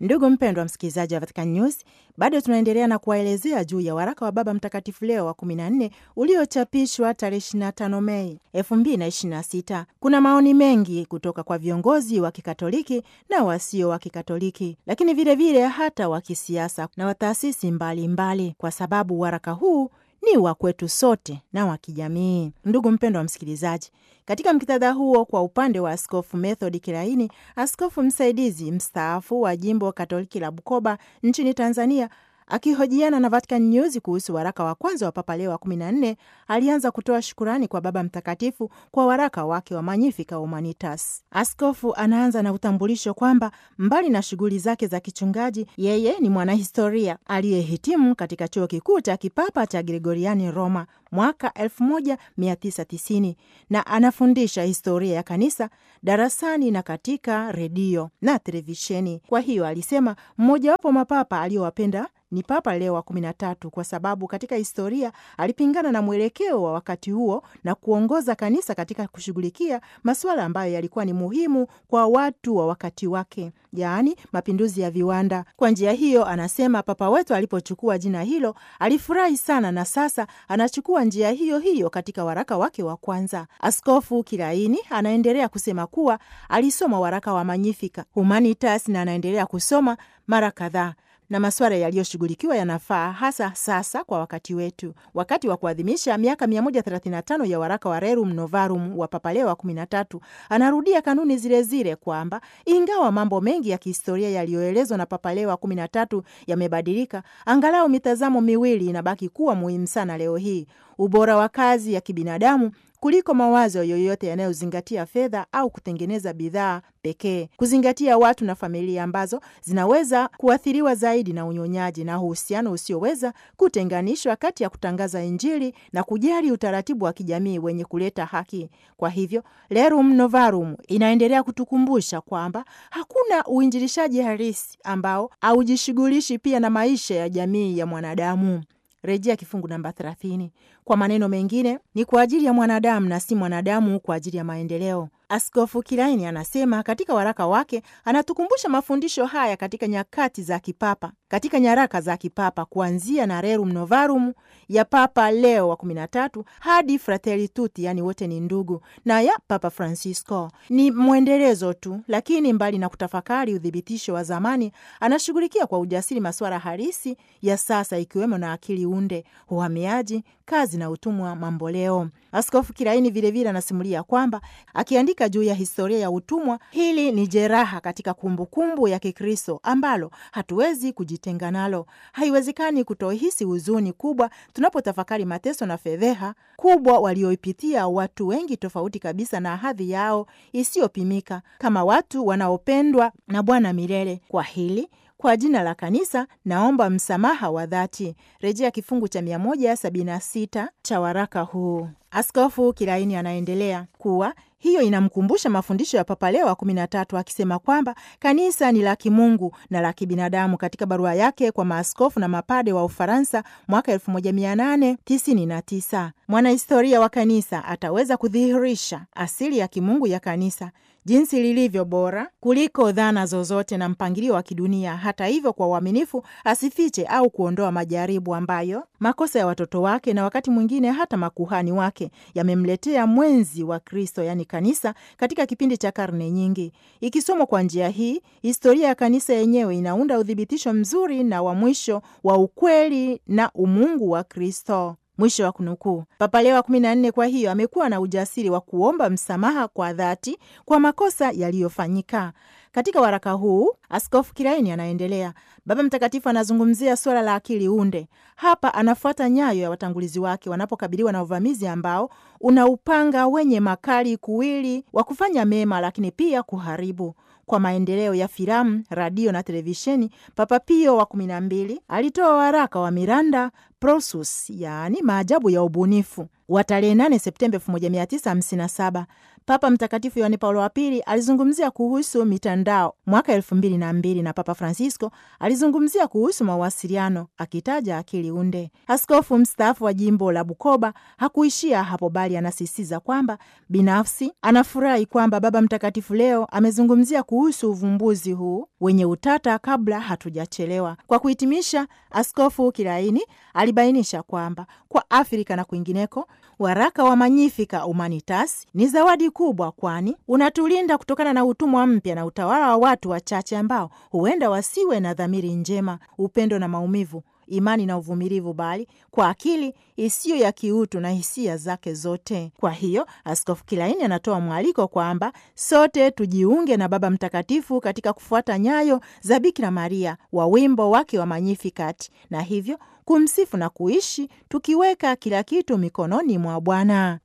Ndugu mpendwa msikilizaji wa Vatican News, bado tunaendelea na kuwaelezea juu ya waraka wa Baba Mtakatifu Leo wa 14 uliochapishwa tarehe 25 Mei 2026. Kuna maoni mengi kutoka kwa viongozi wa Kikatoliki na wasio wa Kikatoliki, lakini vilevile hata wa kisiasa na wa taasisi mbalimbali, kwa sababu waraka huu ni wa kwetu sote na wa kijamii. Ndugu mpendwa wa msikilizaji, katika mkitadha huo, kwa upande wa Askofu Method Kilaini, askofu msaidizi mstaafu wa jimbo Katoliki la Bukoba nchini Tanzania, akihojiana na Vatican News kuhusu waraka wa kwanza wa Papa Leo wa 14, alianza kutoa shukurani kwa Baba Mtakatifu kwa waraka wake wa Magnificat Humanitas. Askofu anaanza na utambulisho kwamba mbali na shughuli zake za kichungaji, yeye ni mwanahistoria aliyehitimu katika chuo kikuu cha kipapa cha Gregoriani Roma mwaka 1990 na anafundisha historia ya kanisa darasani na katika redio na televisheni. Kwa hiyo alisema mmojawapo mapapa aliyowapenda ni Papa Leo wa 13 kwa sababu katika historia alipingana na mwelekeo wa wakati huo na kuongoza kanisa katika kushughulikia masuala ambayo yalikuwa ni muhimu kwa watu wa wakati wake, yaani mapinduzi ya viwanda. Kwa njia hiyo, anasema Papa wetu alipochukua jina hilo alifurahi sana, na sasa anachukua njia hiyo hiyo katika waraka wake wa kwanza. Askofu Kilaini anaendelea kusema kuwa alisoma waraka wa Magnificat Humanitas na anaendelea kusoma mara kadhaa, na masuala yaliyoshughulikiwa yanafaa hasa sasa kwa wakati wetu, wakati wa kuadhimisha miaka 135 ya waraka wa Rerum Novarum wa Papa Leo wa 13. Anarudia kanuni zile zile kwamba ingawa mambo mengi ya kihistoria yaliyoelezwa na Papa Leo wa 13 yamebadilika, angalau mitazamo miwili inabaki kuwa muhimu sana leo hii: ubora wa kazi ya kibinadamu kuliko mawazo yoyote yanayozingatia fedha au kutengeneza bidhaa pekee, kuzingatia watu na familia ambazo zinaweza kuathiriwa zaidi na unyonyaji na uhusiano usioweza kutenganishwa kati ya kutangaza Injili na kujali utaratibu wa kijamii wenye kuleta haki. Kwa hivyo, Rerum Novarum inaendelea kutukumbusha kwamba hakuna uinjilishaji halisi ambao haujishughulishi pia na maisha ya jamii ya mwanadamu. Rejea kifungu namba 30. Kwa maneno mengine, ni kwa ajili ya mwanadamu na si mwanadamu kwa ajili ya maendeleo. Askofu Kilaini anasema katika waraka wake anatukumbusha mafundisho haya katika nyakati za kipapa, katika nyaraka za kipapa, kuanzia na Rerum Novarum ya Papa Leo wa 13 hadi Fratelli Tutti, yani wote ni ndugu, na ya Papa Francisco. Ni mwendelezo tu, lakini mbali na kutafakari udhibitisho wa zamani, anashughulikia kwa ujasiri masuala halisi ya sasa, ikiwemo na akili unde, uhamiaji, kazi na utumwa mamboleo. Askofu Kilaini vilevile anasimulia kwamba akiandika juu ya historia ya utumwa, hili ni jeraha katika kumbukumbu ya Kikristo ambalo hatuwezi kujitenga nalo. Haiwezekani kutohisi huzuni kubwa tunapotafakari mateso na fedheha kubwa walioipitia watu wengi tofauti kabisa na hadhi yao isiyopimika, kama watu wanaopendwa na Bwana milele. Kwa hili, kwa jina la kanisa, naomba msamaha wa dhati. Rejea kifungu cha 176 cha waraka huu. Askofu Kilaini anaendelea kuwa hiyo inamkumbusha mafundisho ya Papa Leo wa 13 akisema kwamba kanisa ni la kimungu na la kibinadamu katika barua yake kwa maaskofu na mapade wa Ufaransa mwaka 1899. Mwanahistoria wa kanisa ataweza kudhihirisha asili ya kimungu ya kanisa, jinsi lilivyo bora kuliko dhana zozote na mpangilio wa kidunia. Hata hivyo, kwa uaminifu asifiche au kuondoa majaribu ambayo makosa ya watoto wake na wakati mwingine hata makuhani wake yamemletea mwenzi wa Kristo, yani kanisa, katika kipindi cha karne nyingi. Ikisomwa kwa njia hii, historia ya kanisa yenyewe inaunda udhibitisho mzuri na wa mwisho wa ukweli na umungu wa Kristo. Mwisho wa kunukuu. Papa Leo wa 14 kwa hiyo amekuwa na ujasiri wa kuomba msamaha kwa dhati kwa makosa yaliyofanyika. Katika waraka huu, Askofu Kilaini anaendelea. Baba Mtakatifu anazungumzia suala la akili unde. Hapa anafuata nyayo ya watangulizi wake wanapokabiliwa na uvamizi ambao una upanga wenye makali kuwili wa kufanya mema, lakini pia kuharibu. Kwa maendeleo ya filamu, radio na televisheni, Papa Pio wa 12 alitoa waraka wa Miranda Prosus, yaani maajabu ya ubunifu, wa tarehe 8 Septemba 1957. Papa Mtakatifu Yohane Paulo wa Pili alizungumzia kuhusu mitandao mwaka 2002 na Papa Francisco alizungumzia kuhusu mawasiliano akitaja akili unde. Askofu mstaafu wa jimbo la Bukoba hakuishia hapo, bali anasisitiza kwamba binafsi anafurahi kwamba Baba Mtakatifu leo amezungumzia kuhusu uvumbuzi huu wenye utata kabla hatujachelewa. Kwa kuhitimisha, Askofu Kilaini alibainisha kwamba kwa Afrika na kwingineko waraka wa Magnificat Humanitas ni zawadi kubwa, kwani unatulinda kutokana na utumwa mpya na utawala wa watu wachache ambao huenda wasiwe na dhamiri njema, upendo na maumivu, imani na uvumilivu, bali kwa akili isiyo ya kiutu na hisia zake zote. Kwa hiyo Askofu Kilaini anatoa mwaliko kwamba sote tujiunge na Baba Mtakatifu katika kufuata nyayo za Bikira Maria wa wimbo wake wa Magnificat, na hivyo kumsifu na kuishi tukiweka kila kitu mikononi mwa Bwana.